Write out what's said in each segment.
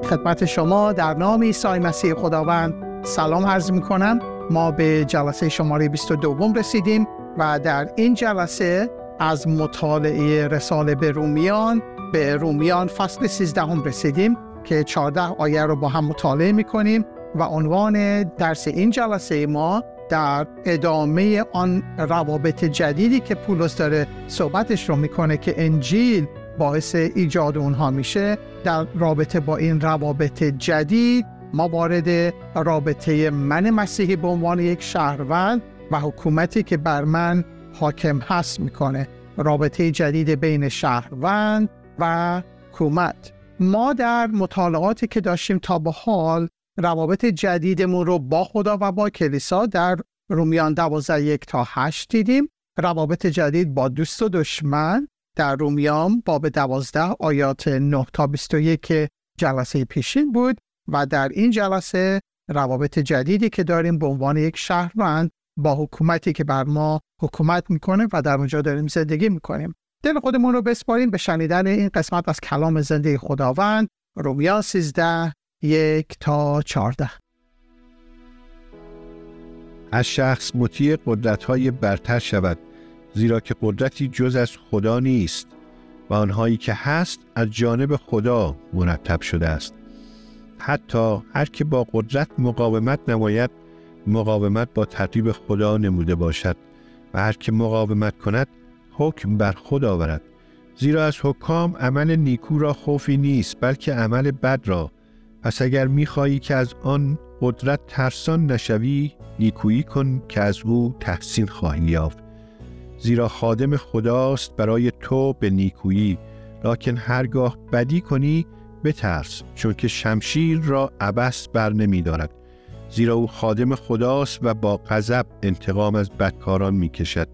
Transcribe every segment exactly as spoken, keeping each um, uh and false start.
خدمت شما در نام عیسی مسیح خداوند سلام عرض می‌کنم. ما به جلسه شماره بیست و دو رسیدیم و در این جلسه از مطالعه رساله به رومیان به رومیان فصل سیزده هم رسیدیم که چهارده آیه رو با هم مطالعه می‌کنیم و عنوان درس این جلسه ما در ادامه آن روابط جدیدی که پولس داره صحبتش رو میکنه که انجیل باعث ایجاد اونها میشه، در رابطه با این روابط جدید ما وارد رابطه من مسیحی به عنوان یک شهروند و حکومتی که بر من حاکم هست میکنه. رابطه جدید بین شهروند و حکومت. ما در مطالعاتی که داشتیم تا به حال روابط جدیدمون رو با خدا و با کلیسا در رومیان دوازده یک تا هشت دیدیم. روابط جدید با دوست و دشمن در رومیان باب دوازده آیات نه تا بیست و یک که جلسه پیشین بود و در این جلسه روابط جدیدی که داریم به عنوان یک شهروند با حکومتی که بر ما حکومت میکنه و در اونجا داریم زندگی میکنیم. دل خودمون رو بسپاریم به شنیدن این قسمت از کلام زنده خداوند. رومیان سیزده یک تا چهارده. از شخص مطیع قدرت‌های برتر شود، زیرا که قدرتی جز از خدا نیست و آنهایی که هست از جانب خدا مرتب شده است. حتی هر که با قدرت مقاومت نماید، مقاومت با ترتیب خدا نموده باشد و هر که مقاومت کند حکم بر خود آورد. زیرا از حکام عمل نیکو را خوفی نیست، بلکه عمل بد را. پس اگر می‌خواهی که از آن قدرت ترسان نشوی، نیکویی کن که از او تحسین خواهی یافت. زیرا خادم خداست برای تو به نیکویی، لکن هرگاه بدی کنی بترس، چون که شمشیر را عبث بر نمی دارد. زیرا او خادم خداست و با غضب انتقام از بدکاران می کشد.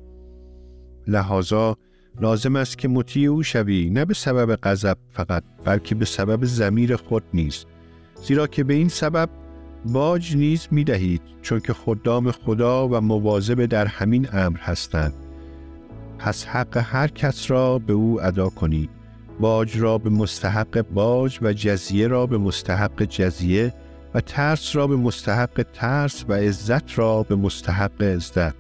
لذا لازم است که مطیع او شوی، نه به سبب غضب فقط، بلکه به سبب ضمیر خود نیز. زیرا که به این سبب باج نیز می دهید، چون که خدام خدا و مواظب در همین امر هستند. پس حق هر کس را به او ادا کنید، باج را به مستحق باج و جزیه را به مستحق جزیه و ترس را به مستحق ترس و عزت را به مستحق عزت.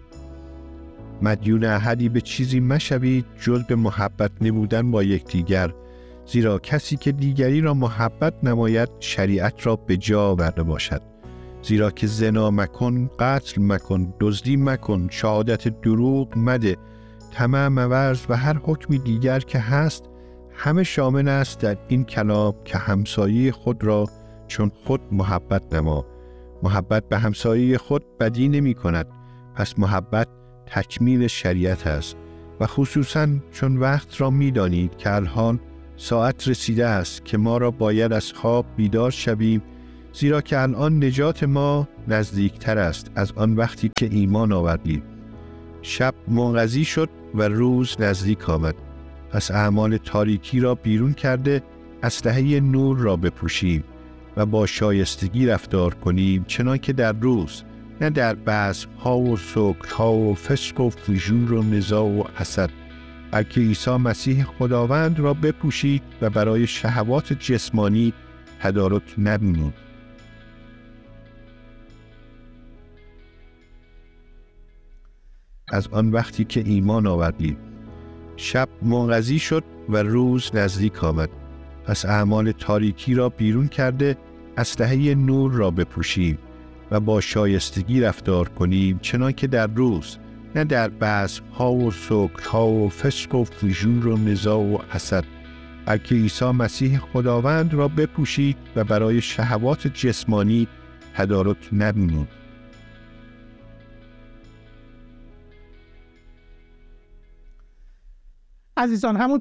مدیون احدی به چیزی مشوید جز به محبت نمودن با یکدیگر، زیرا کسی که دیگری را محبت نماید شریعت را به جا آورده باشد. زیرا که زنا مکن، قتل مکن، دزدی مکن، شهادت دروغ مده، طمع مورز و هر حکمی دیگر که هست همه شامل است در این کلام که همسایه خود را چون خود محبت نما. محبت به همسایه خود بدی نمی کند، پس محبت تکمیل شریعت است. و خصوصاً چون وقت را می دانید که الان ساعت رسیده است که ما را باید از خواب بیدار شویم، زیرا که الان نجات ما نزدیکتر است از آن وقتی که ایمان آوردیم. شب منقضی شد و روز نزدیک آمد. پس اعمال تاریکی را بیرون کرده اسلحه نور را بپوشیم و با شایستگی رفتار کنیم، چنان که در روز، نه در بزم‌ها و سکرها و فسق و فجور و نزاع و حسد، بلکه عیسی مسیح خداوند را بپوشید و برای شهوات جسمانی تدارک نبینید. از آن وقتی که ایمان آوردیم. شب منقضی شد و روز نزدیک آمد. پس اعمال تاریکی را بیرون کرده اسلحه نور را بپوشیم و با شایستگی رفتار کنیم، چنان که در روز، نه در بزم‌ها و سکرها و فسق و فجور و نزاع و حسد، بلکه عیسی مسیح خداوند را بپوشید و برای شهوات جسمانی تدارک نبینید. عزیزان، همون